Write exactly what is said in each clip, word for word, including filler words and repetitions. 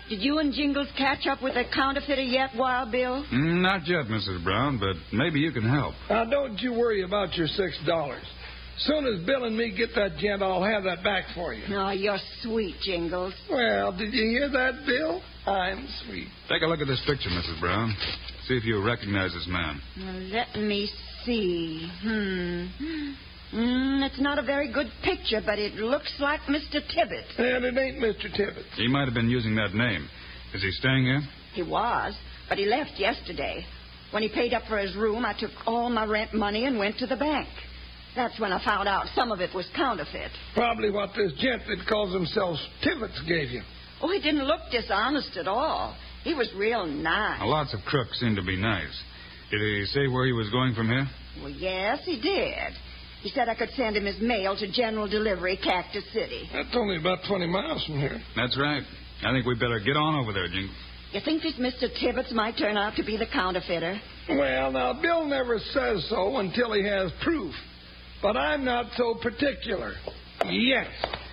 Did you and Jingles catch up with that counterfeiter yet, Wild Bill? Mm, not yet, Missus Brown, but maybe you can help. Now, don't you worry about your six dollars. Soon as Bill and me get that gent, I'll have that back for you. Oh, you're sweet, Jingles. Well, did you hear that, Bill? I'm sweet. Take a look at this picture, Missus Brown. See if you recognize this man. Now, let me see. Hmm. Mm, it's not a very good picture, but it looks like Mister Tibbetts. And it ain't Mister Tibbetts. He might have been using that name. Is he staying here? He was, but he left yesterday. When he paid up for his room, I took all my rent money and went to the bank. That's when I found out some of it was counterfeit. Probably what this gent that calls himself Tibbetts gave you. Oh, he didn't look dishonest at all. He was real nice. Now, lots of crooks seem to be nice. Did he say where he was going from here? Well, yes, he did. He said I could send him his mail to General Delivery, Cactus City. That's only about twenty miles from here. That's right. I think we better get on over there, Jingles. You think this Mister Tibbetts might turn out to be the counterfeiter? Well, now, Bill never says so until he has proof. But I'm not so particular. Yes.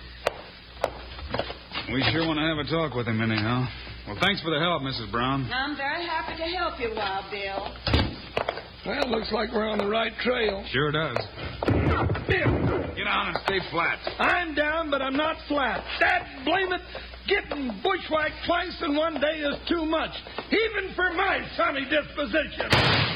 We sure want to have a talk with him anyhow. Well, thanks for the help, Missus Brown. I'm very happy to help you, Wild Bill. Well, looks like we're on the right trail. Sure does. Bill! Get on and stay flat. I'm down, but I'm not flat. That blame it, getting bushwhacked twice in one day is too much, even for my sunny disposition.